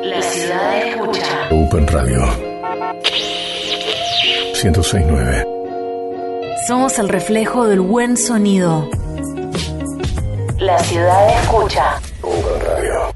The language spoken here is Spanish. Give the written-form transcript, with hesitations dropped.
La ciudad escucha. Open Radio 106.9. Somos el reflejo del buen sonido. La ciudad escucha. Open Radio.